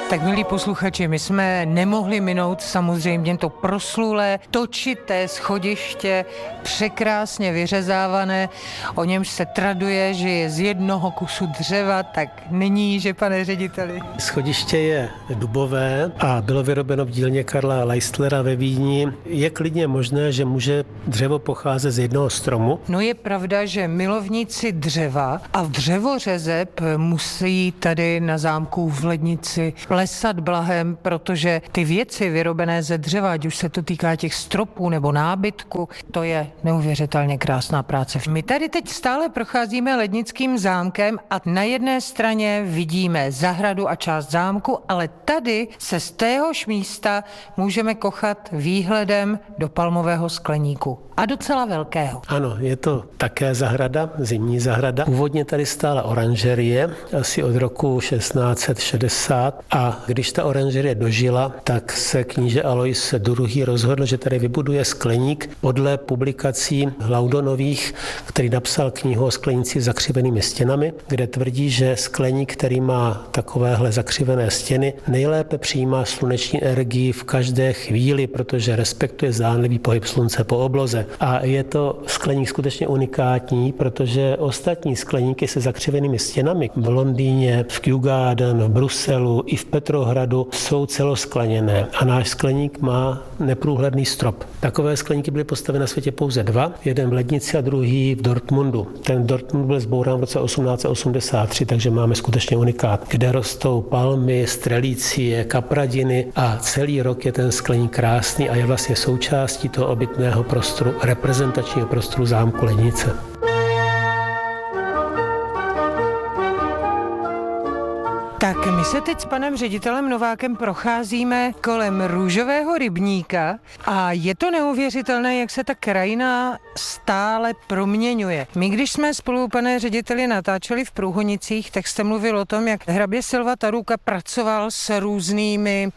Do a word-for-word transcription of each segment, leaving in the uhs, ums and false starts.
Tak milí posluchači, my jsme nemohli minout samozřejmě to proslulé točité schodiště, překrásně vyřezávané, o němž se traduje, že je z jednoho kusu dřeva, tak není, že pane řediteli? Schodiště je dubové a bylo vyrobeno v dílně Karla Leistlera ve Vídni. Je klidně možné, že může dřevo pocházet z jednoho stromu? No je pravda, že milovníci dřeva a dřevořezeb musí tady na zámku v Lednici plesat blahem, protože ty věci vyrobené ze dřeva, ať už se to týká těch stropů nebo nábytku, to je neuvěřitelně krásná práce. My tady teď stále procházíme Lednickým zámkem a na jedné straně vidíme zahradu a část zámku, ale tady se z téhož místa můžeme kochat výhledem do palmového skleníku. A docela velkého. Ano, je to také zahrada, zimní zahrada. Původně tady stála oranžerie, asi od roku šestnáct set šedesát, a když ta oranžerie dožila, tak se kníže Alois druhý. rozhodl, že tady vybuduje skleník podle publikací Laudonových, který napsal knihu o sklenících s zakřivenými stěnami, kde tvrdí, že skleník, který má takovéhle zakřivené stěny, nejlépe přijímá sluneční energii v každé chvíli, protože respektuje zdánlivý pohyb slunce po obloze. A je to skleník skutečně unikátní, protože ostatní skleníky se zakřivenými stěnami v Londýně, v Kew Garden, v Bruselu i v Petrohradu jsou celoskleněné a náš skleník má neprůhledný strop. Takové skleníky byly postaveny na světě pouze dva, jeden v Lednici a druhý v Dortmundu. Ten Dortmund byl zbourán v roce osmnáct set osmdesát tři, takže máme skutečně unikát, kde rostou palmy, strelicie, kapradiny a celý rok je ten skleník krásný a je vlastně součástí toho obytného prostoru, reprezentačního prostoru zámku Lednice. Tak my se teď s panem ředitelem Novákem procházíme kolem růžového rybníka a je to neuvěřitelné, jak se ta krajina stále proměňuje. My, když jsme spolu, pane řediteli, natáčeli v Průhonicích, tak jste mluvil o tom, jak hrabě Silva Taruka pracoval s různými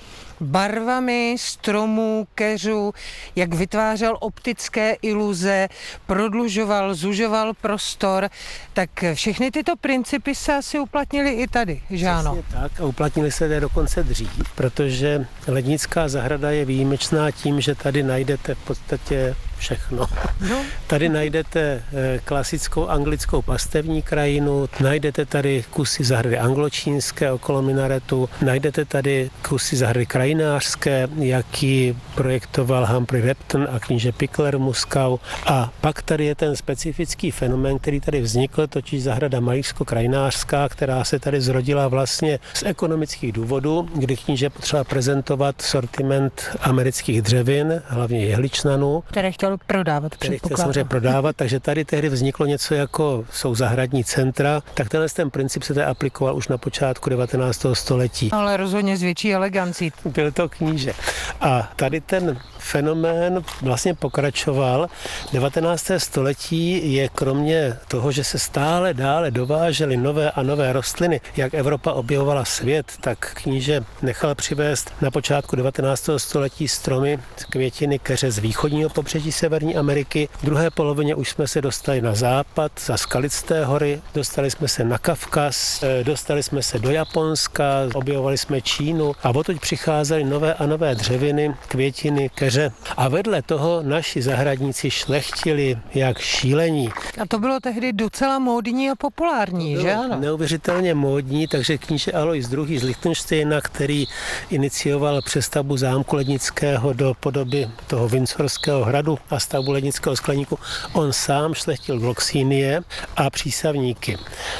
barvami stromů, keřů, jak vytvářel optické iluze, prodlužoval, zužoval prostor, tak všechny tyto principy se asi uplatnily i tady, že ano? Přesně tak, a uplatnily se tady dokonce dřív, protože Lednická zahrada je výjimečná tím, že tady najdete v podstatě všechno. No. Tady najdete klasickou anglickou pastevní krajinu, najdete tady kusy zahrady angločínské okolo minaretu, najdete tady kusy zahrady krajinářské, jaký projektoval Humphrey Repton a kníže Pickler Muskau. A pak tady je ten specifický fenomén, který tady vznikl, totiž zahrada malířsko-krajinářská, která se tady zrodila vlastně z ekonomických důvodů, kdy kníže potřeba prezentovat sortiment amerických dřevin, hlavně jehličnanů, které chtěl prodávat, který chtěl samozřejmě prodávat, takže tady tehdy vzniklo něco jako jsou zahradní centra, tak tenhle ten princip se tady aplikoval už na počátku devatenáctého století. Ale rozhodně s větší elegancí. Byl to kníže. A tady ten fenomén vlastně pokračoval. devatenácté století je kromě toho, že se stále dále dovážely nové a nové rostliny, jak Evropa objevovala svět, tak kníže nechal přivést na počátku devatenáctého století stromy, květiny, keře z východního pobřeží Severní Ameriky. V druhé polovině už jsme se dostali na západ, za Skalitské hory, dostali jsme se na Kavkaz, dostali jsme se do Japonska, objevovali jsme Čínu a odtud přicházely nové a nové dřeviny, květiny, keře. A vedle toho naši zahradníci šlechtili jak šílení. A to bylo tehdy docela módní a populární, že ano? Neuvěřitelně módní, takže kníže Alois druhý. z Lichtenštejna, který inicioval přestavbu zámku Lednického do podoby toho Windsorského hradu a stavbu Lednického skleníku, on sám šlechtil gloxinie a přísavníky.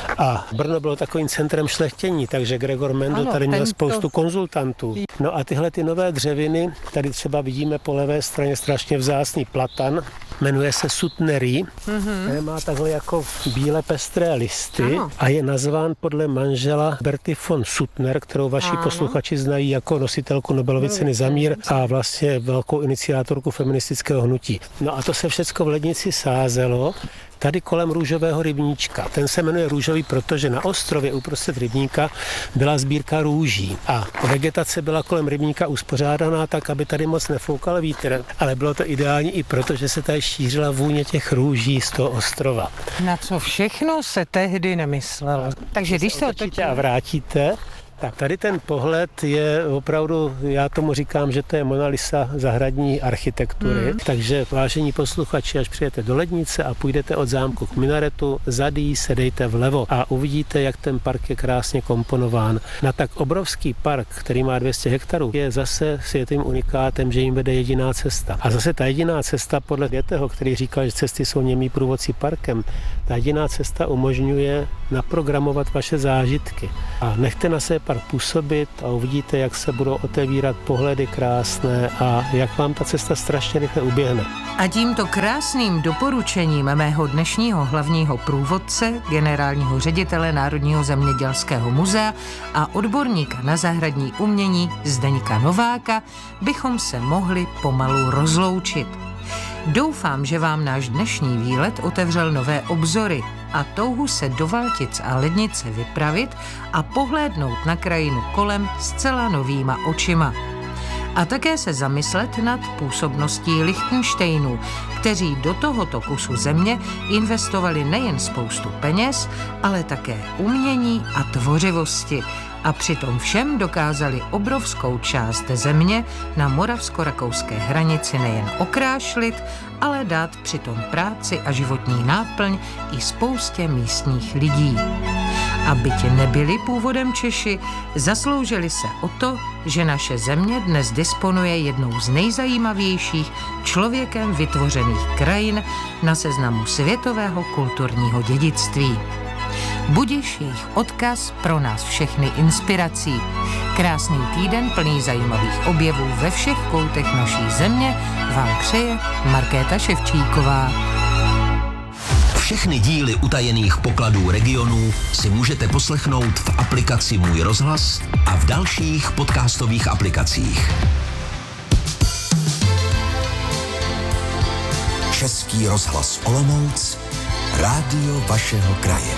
A Brno bylo takovým centrem šlechtění, takže Gregor Mendel ano, tady měl tento... spoustu konzultantů. No a tyhle ty nové dřeviny, tady třeba vidíme po levé straně strašně vzácný platan, jmenuje se Sutnery, mm-hmm. má takhle jako bílé pestré listy ano. a je nazván podle manžela Berty von Suttner, kterou vaši ano. posluchači znají jako nositelku Nobelovy ceny za mír a vlastně velkou iniciátorku feministického hnutí. No a to se všecko v Lednici sázelo tady kolem růžového rybníčka. Ten se jmenuje růžový, protože na ostrově uprostřed rybníka byla sbírka růží a vegetace byla kolem rybníka uspořádaná tak, aby tady moc nefoukal vítr, ale bylo to ideální i proto, že se tady šířila vůně těch růží z toho ostrova. Na co všechno se tehdy nemyslelo. Takže když se otočíte a vrátíte, Tak tady ten pohled je opravdu, já tomu říkám, že to je Mona Lisa zahradní architektury, hmm. takže vážení posluchači, až přijete do Lednice a půjdete od zámku k minaretu, zadí se dejte vlevo a uvidíte, jak ten park je krásně komponován. Na tak obrovský park, který má dvě stě hektarů, je zase světým unikátem, že jim vede jediná cesta. A zase ta jediná cesta podle Goetheho, který říkal, že cesty jsou němí průvodci parkem, ta jediná cesta umožňuje naprogramovat vaše zážitky. A nechte na sebe park působit a uvidíte, jak se budou otevírat pohledy krásné a jak vám ta cesta strašně rychle uběhne. A tímto krásným doporučením mého dnešního hlavního průvodce, generálního ředitele Národního zemědělského muzea a odborníka na zahradní umění Zdeňka Nováka bychom se mohli pomalu rozloučit. Doufám, že vám náš dnešní výlet otevřel nové obzory a touhu se do Valtic a Lednice vypravit a pohlédnout na krajinu kolem zcela novýma očima. A také se zamyslet nad působností Lichtenštejnů, kteří do tohoto kusu země investovali nejen spoustu peněz, ale také umění a tvořivosti. A přitom všem dokázali obrovskou část země na moravsko-rakouské hranici nejen okrášlit, ale dát přitom práci a životní náplň i spoustě místních lidí. A byť nebyli původem Češi, zasloužili se o to, že naše země dnes disponuje jednou z nejzajímavějších člověkem vytvořených krajin na seznamu světového kulturního dědictví. Budiš jejich odkaz pro nás všechny inspirací. Krásný týden plný zajímavých objevů ve všech koutech naší země vám přeje Markéta Ševčíková. Všechny díly utajených pokladů regionů si můžete poslechnout v aplikaci Můj rozhlas a v dalších podcastových aplikacích. Český rozhlas Olomouc, rádio vašeho kraje.